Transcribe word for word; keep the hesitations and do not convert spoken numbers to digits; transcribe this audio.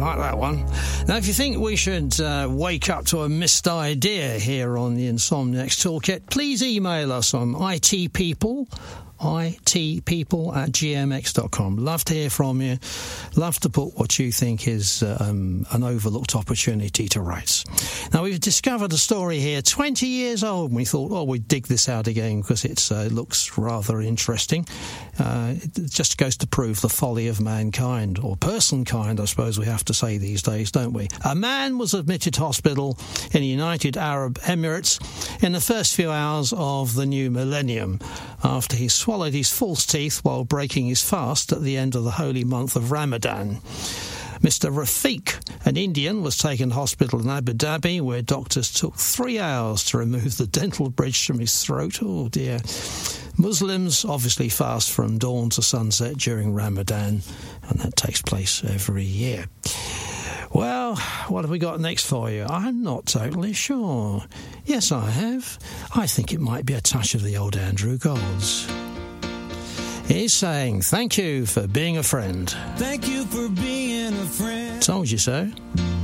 like that one. Now, if you think we should uh, wake up to a missed idea here on the Insomniacs Toolkit, please email us on itpeople, itpeople at gmx dot com. Love to hear from you. Love to put what you think is um, an overlooked opportunity to rights. Now, we've discovered a story here, twenty years old, and we thought, oh, we'd dig this out again because it uh, looks rather interesting. Uh, it just goes to prove the folly of mankind, or personkind, I suppose we have to say these days, don't we? A man was admitted to hospital in the United Arab Emirates in the first few hours of the new millennium after he swallowed his false teeth while breaking his fast at the end of the holy month of Ramadan. Mister Rafiq, an Indian, was taken to hospital in Abu Dhabi, where doctors took three hours to remove the dental bridge from his throat. Oh, dear. Muslims obviously fast from dawn to sunset during Ramadan, and that takes place every year. Well, what have we got next for you? I'm not totally sure. Yes, I have. I think it might be a touch of the old Andrew Golds. He's saying, thank you for being a friend. Thank you for being a friend. Told you so.